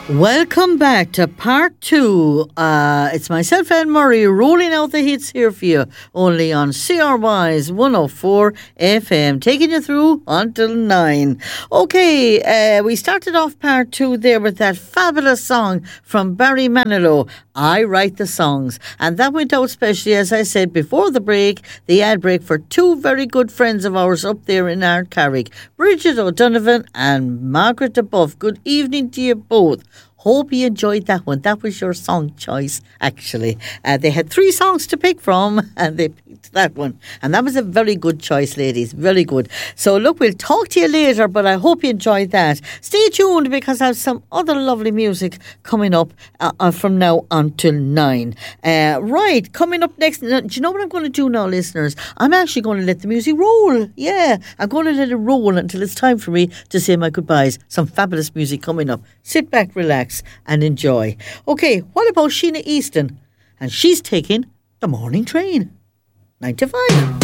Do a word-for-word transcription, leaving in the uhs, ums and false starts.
Welcome back to part two. Uh, it's myself, Anne Murray, rolling out the hits here for you, only on C R Y's one oh four F M, taking you through until nine. Okay, uh, we started off part two there with that fabulous song from Barry Manilow, I Write the Songs. And that went out specially, as I said, before the break, the ad break, for two very good friends of ours up there in Ardcarrick, Bridget O'Donovan and Margaret DeBuff. Good evening to you both. Hope you enjoyed that one. That was your song choice, actually. Uh, they had three songs to pick from, and they picked that one. And that was a very good choice, ladies. Very good. So, look, we'll talk to you later, but I hope you enjoyed that. Stay tuned, because I have some other lovely music coming up uh, uh, from now until nine. Uh, right, coming up next. Now, do you know what I'm going to do now, listeners? I'm actually going to let the music roll. Yeah, I'm going to let it roll until it's time for me to say my goodbyes. Some fabulous music coming up. Sit back, relax, and enjoy. Okay, what about Sheena Easton? And she's taking the morning train. nine to five.